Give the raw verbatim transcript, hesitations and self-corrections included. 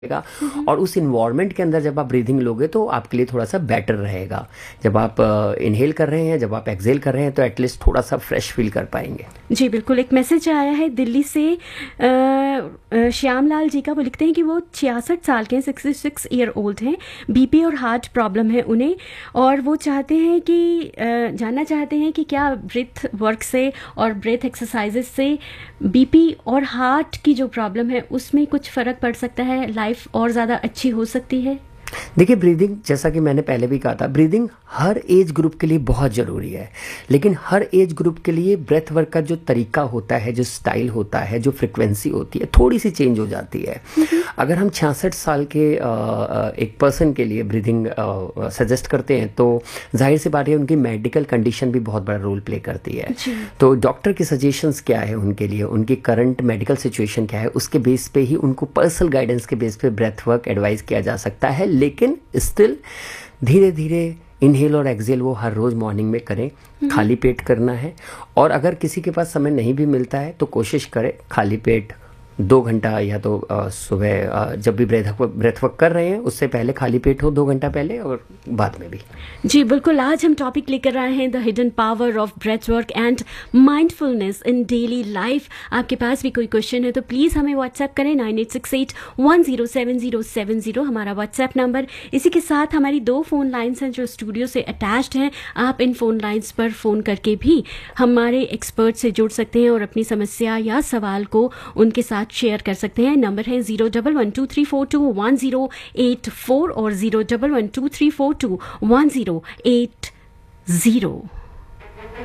रहेगा। और उस इन्वायरमेंट के अंदर जब आप ब्रीदिंग लोगे तो आपके लिए थोड़ा सा बेटर रहेगा। जब आप इनहेल कर रहे हैं, जब आप एक्सहेल कर रहे हैं तो एटलीस्ट थोड़ा सा फ्रेश फील कर पाएंगे। जी बिल्कुल। एक मैसेज आया है दिल्ली से श्यामलाल जी का। वो लिखते हैं कि वो छियासठ साल के हैं, सिक्सटी सिक्स ईयर ओल्ड हैं, बीपी और हार्ट प्रॉब्लम है उन्हें, और वो चाहते हैं कि uh, जानना चाहते हैं कि क्या ब्रेथ वर्क से और ब्रेथ एक्सरसाइजेस से बीपी और हार्ट की जो प्रॉब्लम है उसमें कुछ फ़र्क पड़ सकता है, लाइफ और ज़्यादा अच्छी हो सकती है। देखिए, ब्रीदिंग जैसा कि मैंने पहले भी कहा था, ब्रीदिंग हर एज ग्रुप के लिए बहुत ज़रूरी है, लेकिन हर एज ग्रुप के लिए ब्रेथ वर्क का जो तरीका होता है, जो स्टाइल होता है, जो फ्रिक्वेंसी होती है, थोड़ी सी चेंज हो जाती है। अगर हम छियासठ साल के एक पर्सन के लिए ब्रीदिंग सजेस्ट करते हैं तो जाहिर सी बात है उनकी मेडिकल कंडीशन भी बहुत बड़ा रोल प्ले करती है। तो डॉक्टर की सजेशंस क्या है उनके लिए, उनकी करंट मेडिकल सिचुएशन क्या है, उसके बेस पे ही उनको पर्सनल गाइडेंस के बेस पे ब्रेथ वर्क एडवाइस किया जा सकता है। लेकिन स्टिल धीरे धीरे इनहेल और एक्सहेल वो हर रोज़ मॉर्निंग में करें, खाली पेट करना है। और अगर किसी के पास समय नहीं भी मिलता है तो कोशिश करें खाली पेट दो घंटा या तो सुबह जब भी ब्रेथ ब्रेथ वर्क कर रहे हैं उससे पहले खाली पेट हो, दो घंटा पहले और बाद में भी। जी बिल्कुल। आज हम टॉपिक लेकर आए हैं the hidden power of breath work and mindfulness in daily life. आपके पास भी कोई क्वेश्चन है तो प्लीज़ हमें व्हाट्सएप करें nine eight six eight one zero seven zero seven zero, हमारा व्हाट्सएप नंबर। इसी के साथ हमारी दो फ़ोन लाइन्स हैं जो स्टूडियो से अटैच्ड हैं। आप इन फ़ोन लाइन्स पर फ़ोन करके भी हमारे एक्सपर्ट से जुड़ सकते हैं और अपनी समस्या या सवाल को उनके साथ शेयर कर सकते हैं। नंबर है zero double one two three four to one zero eight four और zero double one two three four to one zero eight zero.